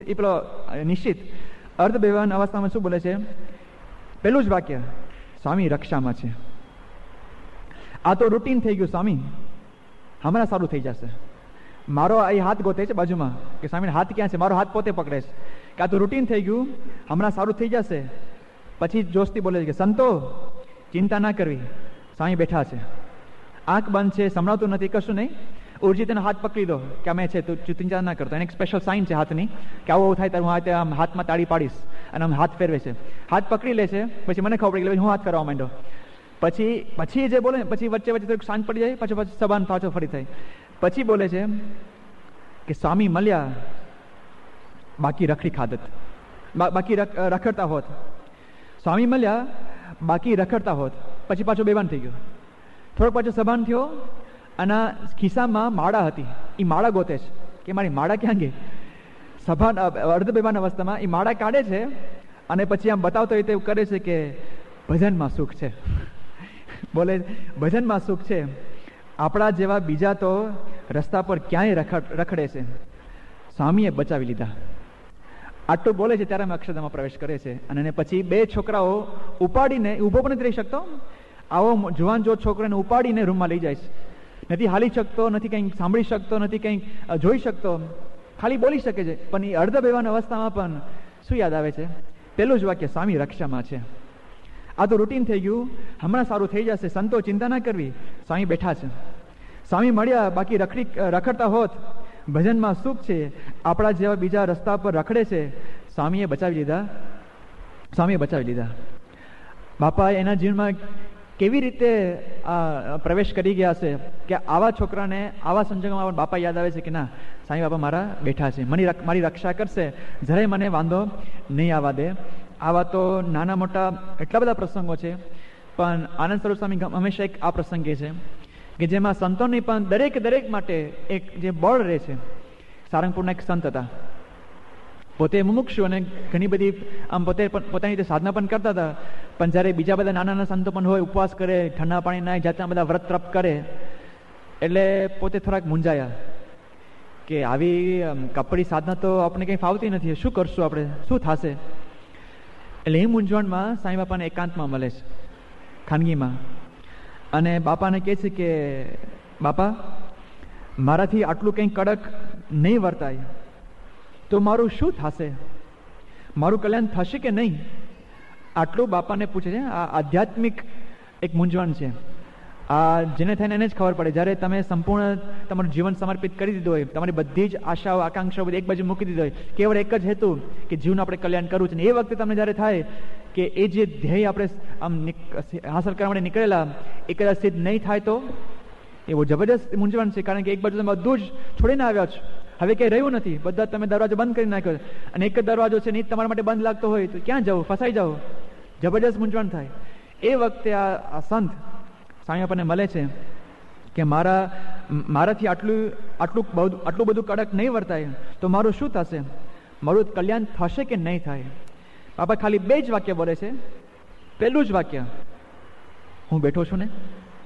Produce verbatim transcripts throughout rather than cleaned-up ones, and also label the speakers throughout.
Speaker 1: એ પેલો નિશ્ચિત. અર્ધ બેભાન અવસ્થામાં શું બોલે છે? પેલું જ વાક્ય, સ્વામી રક્ષામાં છે. આ તો રૂટીન થઈ ગયું, સ્વામી હમણાં સારું થઈ જશે. મારો એ હાથ ગોતે છે બાજુમાં કે સ્વામી હાથ ક્યાં છે, મારો હાથ પોતે પકડે છે કે આ તો રૂટીન થઈ ગયું, હમણાં સારું થઈ જશે. પછી જોશથી બોલે છે કે સંતો ચિંતા ના કરવી, સ્વામી બેઠા છે, આંખ બંધ છે, સંભળાતું નથી, કશું નહીં, ઉર્જી તેનો હાથ પકડી દો કે અમે છે, તું ચિંતા ના કરતો. એને એક સ્પેશિયલ સાઇન છે હાથની કે આવું થાય ત્યારે હું આમ હાથમાં તાળી પાડીશ અને આમ હાથ ફેરવે છે, હાથ પકડી લે છે. પછી મને ખબર પડી ગઈ, હું હાથ કરવા માંડ્યો. પછી પછી જે બોલે ને પછી વચ્ચે વચ્ચે થોડીક શાંત પડી જાય, પાછો પાછો સભાન પાછો ફરી થાય. પછી બોલે છે કે સ્વામી મળ્યા બાકી રખડી ખાદત, બાકી રખડતા હોત. સ્વામી મળ્યા બાકી રખડતા હોત. પછી પાછો બેભાન થઈ ગયો. થોડોક પાછો સભાન થયો અને ખિસ્સામાં માળા હતી, એ માળા ગોતે છે કે મારી માળા ક્યાં ગઈ. સભાન અર્ધ બેભાન અવસ્થામાં એ માળા કાઢે છે અને પછી આમ બતાવતો હોય તે કરે છે કે ભજનમાં સુખ છે. બોલે ભજનમાં સુખ છે. આપણા જેવા બીજા તો રસ્તા પર ક્યાંય રખડ રખડે છે, સ્વામીએ બચાવી લીધા. આટલું બોલે છે ત્યારે અમે અક્ષરધામમાં પ્રવેશ કરે છે. અને પછી બે છોકરાઓ ઉપાડીને, ઊભો પણ નથી રહી શકતો, આવો જુવાન જો છોકરાને ઉપાડીને રૂમમાં લઈ જાય છે. નથી હાલી શકતો, નથી કંઈક સાંભળી શકતો, નથી કંઈક જોઈ શકતો, ખાલી બોલી શકે છે. પણ એ અર્ધ બેભાન અવસ્થામાં પણ શું યાદ આવે છે? પેલું જ વાક્ય, સ્વામી રક્ષામાં છે. આ તો રૂટીન થઈ ગયું, હમણાં સારું થઈ જશે, સંતો ચિંતા ના કરવી, સ્વામી બેઠા છે. સ્વામી મળ્યા બાકી રખડી રખડતા હોત, ભજનમાં સુખ છે. આપણા જેવા બીજા રસ્તા પર રખડે છે, સ્વામીએ બચાવી લીધા, સ્વામીએ બચાવી લીધા. બાપા એના જીવનમાં કેવી રીતે આ પ્રવેશ કરી ગયા છે કે આવા છોકરાને આવા સંજોગોમાં બાપા યાદ આવે છે કે ના, સાંઈ બાપા મારા બેઠા છે, મને મારી રક્ષા કરશે, જરાય મને વાંધો નહીં આવવા દે. આવા તો નાના મોટા એટલા બધા પ્રસંગો છે, પણ આનંદ સ્વરૂપ સ્વામી હંમેશા એક આ પ્રસંગ છે કે જેમાં સંતોની પણ દરેક દરેક માટે એક જે બળ રહે છે. સારંગપુરના એક સંત હતા, પોતે મુમુક્ષુ અને ઘણી બધી આમ પોતે પોતાની રીતે સાધના પણ કરતા હતા. પણ જ્યારે બીજા બધા નાના નાના સંતો પણ હોય, ઉપવાસ કરે, ઠંડા પાણી ના જાતના બધા વ્રત તપ કરે, એટલે પોતે થોડાક મૂંઝાયા કે આવી કપડી સાધના તો આપણે કંઈ ફાવતી નથી, શું કરશું આપણે, શું થશે. એટલે એ મૂંઝવણમાં સાંઈ બાપાને એકાંતમાં મળે છે, ખાનગીમાં, અને બાપાને કહે છે કે બાપા મારાથી આટલું કંઈ કડક નહીં વર્તાય તો મારું શું થશે, મારું કલ્યાણ થશે કે નહીં. આટલું બાપાને પૂછે છે. આ આધ્યાત્મિક એક મૂંઝવણ છે. આ જેને થઈને એને જ ખબર પડે, જ્યારે તમે સંપૂર્ણ તમારું જીવન સમર્પિત કરી દીધું હોય, તમારી બધી જ આશાઓ આકાંક્ષાઓ બધી એક બાજુ મૂકી દીધી હોય, કેવળ એક જ હેતુ કે જીવન આપણે કલ્યાણ કરવું છે. ને એ વખતે તમને જ્યારે થાય કે એ જે ધ્યેય આપણે આમ હાંસલ કરવા માટે નીકળેલા એ કદાચ સિદ્ધ નહીં થાય તો એ બહુ જબરદસ્ત મૂંઝવણ છે. કારણ કે એક બાજુ તમે બધું જ છોડીને આવ્યા છો, હવે કંઈ રહ્યું નથી, બધા તમે દરવાજો બંધ કરી નાખ્યો, અને એક જ દરવાજો છે ને એ તમારા માટે બંધ લાગતો હોય તો ક્યાં જવું, ફસાઈ જાવ, જબરદસ્ત મૂંઝવણ થાય. એ વખતે આ સંત સ્વામી આપણને મળે છે કે મારા મારાથી આટલું આટલું આટલું બધું કડક નહીં વર્તાય તો મારું શું થશે, મારું કલ્યાણ થશે કે નહીં થાય. બાપા ખાલી બે જ વાક્ય બોલે છે. પહેલું જ વાક્ય, હું બેઠો છું ને,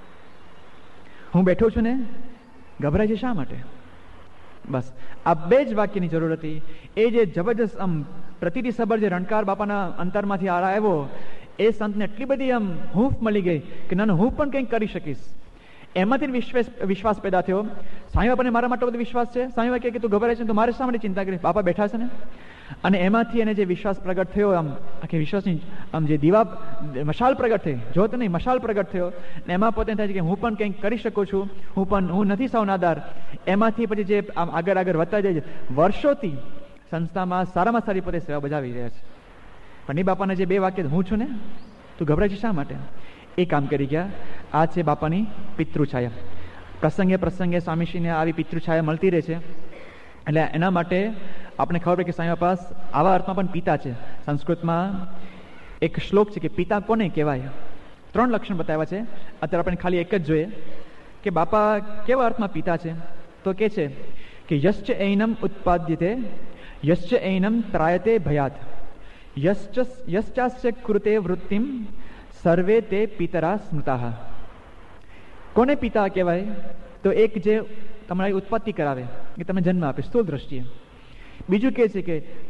Speaker 1: હું બેઠો છું ને, ગભરાય છે શા માટે. બસ આ બે જ વાક્યની જરૂર હતી. એ જે જબરજસ્ત આમ પ્રતિથી સબર જે રણકાર બાપાના અંતરમાંથી આવ્યો, એ સંતને એટલી બધી આમ હૂંફ મળી ગઈ કે ના, હું પણ કંઈક કરી શકીશ. એમાંથી વિશ્વાસ વિશ્વાસ પેદા થયો. સાંઈ બાપાને મારા માટે બધો વિશ્વાસ છે. સાંઈ બાપા કહે કે તું ગભરાય છે તો મારે શા માટે ચિંતા કરી, બાપા બેઠા છે ને. અને એમાંથી એને જે વિશ્વાસ પ્રગટ થયો, આમ આખી વિશ્વાસની આમ જે દીવા મશાલ પ્રગટ થઈ, જોત નહીં મશાલ પ્રગટ થયો, ને એમાં પોતે થાય છે કે હું પણ કંઈક કરી શકું છું, હું પણ હું નથી સૌનાદાર. એમાંથી પછી જે આમ આગળ આગળ વધતા જાય છે, વર્ષોથી સંસ્થામાં સારામાં સારી પોતે સેવા બજાવી રહ્યા છે. પણ એ બાપાના જે બે વાક્ય, હું છું ને, તું ગભરાય છે શા માટે, એ કામ કરી ગયા. આ છે બાપાની પિતૃછાયા. પ્રસંગે પ્રસંગે સ્વામીશ્રીને આવી પિતૃછાયા મળતી રહે છે. એટલે એના માટે આપણે ખબર પડે કે સાંઈ બાપા આવા અર્થમાં પણ પિતા છે. સંસ્કૃતમાં એક શ્લોક છે કે પિતા કોને કહેવાય. ત્રણ લક્ષણ બતાવ્યા છે. અત્યારે આપણે ખાલી એક જ જોઈએ કે બાપા કેવા અર્થમાં પિતા છે. તો કે છે કે યશ્ચ એનમ ઉત્પાદ્યતે યશ્ચ એનમ ત્રાયતે ભયાત યશ્ચ યશ્ચાસ્ય કૃતે વૃત્તિમ સર્વે તે પિતરા સ્મૃતા. કોને પિતા કહેવાય? તો એક જે તમારી ઉત્પત્તિ કરાવે, કે તમે જન્મ આપે સ્થૂળ દ્રષ્ટિએ. બીજું કહે છે કે